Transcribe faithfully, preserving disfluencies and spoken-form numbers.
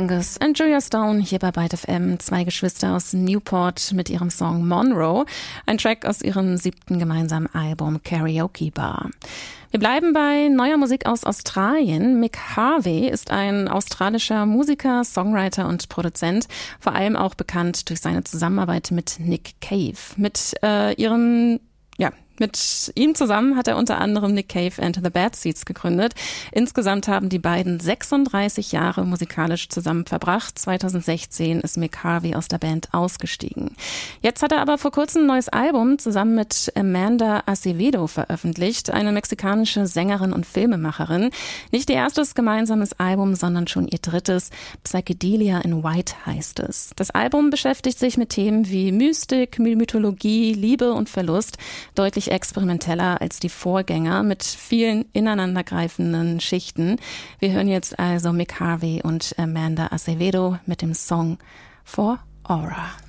Angus und Julia Stone hier bei Byte F M, zwei Geschwister aus Newport mit ihrem Song Monroe, ein Track aus ihrem siebten gemeinsamen Album Karaoke Bar. Wir bleiben bei neuer Musik aus Australien. Mick Harvey ist ein australischer Musiker, Songwriter und Produzent, vor allem auch bekannt durch seine Zusammenarbeit mit Nick Cave. Mit äh, ihrem, ja, Mit ihm zusammen hat er unter anderem Nick Cave and the Bad Seeds gegründet. Insgesamt haben die beiden sechsunddreißig Jahre musikalisch zusammen verbracht. zweitausendsechzehn ist Mick Harvey aus der Band ausgestiegen. Jetzt hat er aber vor kurzem ein neues Album zusammen mit Amanda Acevedo veröffentlicht, eine mexikanische Sängerin und Filmemacherin. Nicht ihr erstes gemeinsames Album, sondern schon ihr drittes. Psychedelia in White heißt es. Das Album beschäftigt sich mit Themen wie Mystik, Mythologie, Liebe und Verlust, deutlich experimenteller als die Vorgänger mit vielen ineinandergreifenden Schichten. Wir hören jetzt also Mick Harvey und Amanda Acevedo mit dem Song For Aura.